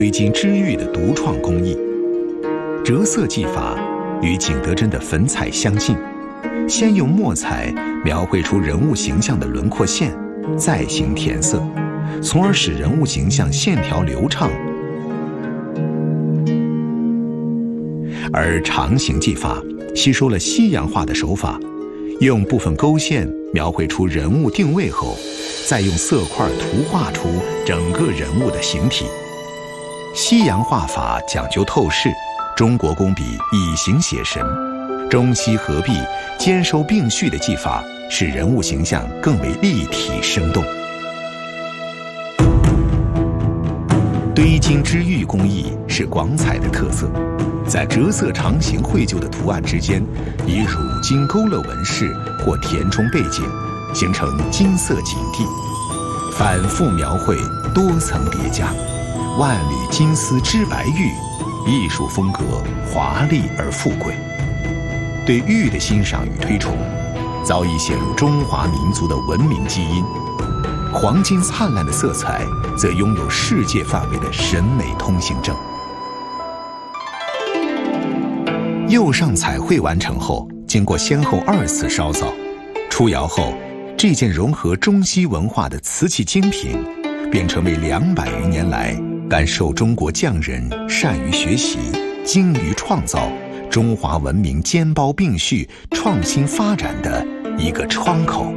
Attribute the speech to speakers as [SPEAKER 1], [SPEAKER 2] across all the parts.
[SPEAKER 1] 堆金织玉的独创工艺。折色技法与景德镇的粉彩相近，先用墨彩描绘出人物形象的轮廓线，再行填色，从而使人物形象线条流畅。而长形技法吸收了西洋画的手法，用部分勾线描绘出人物定位后，再用色块图画出整个人物的形体。西洋画法讲究透视，中国工笔以形写神，中西合璧、兼收并蓄的技法，使人物形象更为立体生动。堆金织玉工艺是广彩的特色，在折色长形绘就的图案之间，以乳金勾勒纹饰或填充背景，形成金色锦地，反复描绘，多层叠加，万缕金丝织白玉，艺术风格华丽而富贵。对玉的欣赏与推崇，早已显入中华民族的文明基因。黄金灿烂的色彩，则拥有世界范围的审美通行证。釉上彩绘完成后，经过先后2次烧造，出窑后，这件融合中西文化的瓷器精品，便成为200余年来感受中国匠人善于学习、精于创造、中华文明兼包并蓄、创新发展的一个窗口。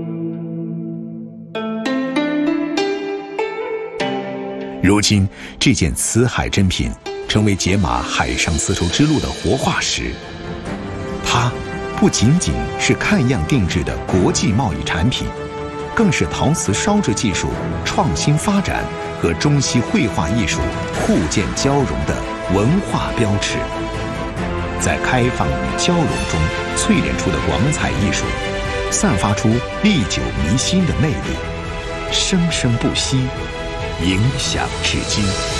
[SPEAKER 1] 如今，这件瓷海珍品成为解码海上丝绸之路的活化石。它不仅仅是看样定制的国际贸易产品，更是陶瓷烧制技术创新发展和中西绘画艺术互鉴交融的文化标尺。在开放与交融中淬炼出的广彩艺术，散发出历久弥新的魅力，生生不息，影响至今。